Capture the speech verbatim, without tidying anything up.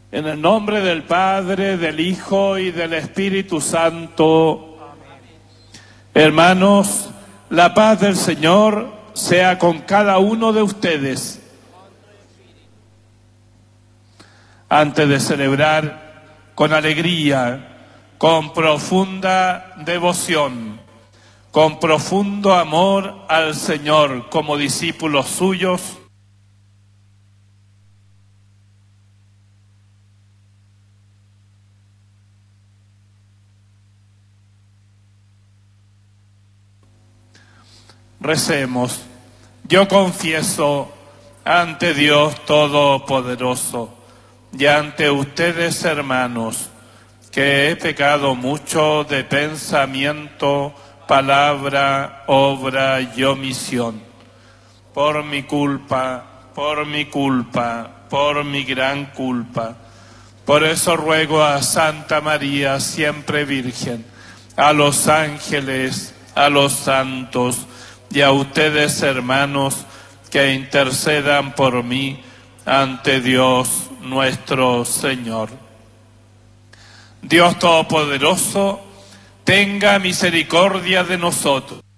En el nombre del Padre, del Hijo y del Espíritu Santo. Amén. Hermanos, la paz del Señor sea con cada uno de ustedes. Antes de celebrar con alegría, con profunda devoción, con profundo amor al Señor como discípulos suyos, recemos. Yo confieso ante Dios Todopoderoso y ante ustedes, hermanos, que he pecado mucho de pensamiento, palabra, obra y omisión. Por mi culpa, por mi culpa, por mi gran culpa. Por eso ruego a Santa María, siempre Virgen, a los ángeles, a los santos y a ustedes, hermanos, que intercedan por mí ante Dios nuestro Señor. Dios Todopoderoso, tenga misericordia de nosotros.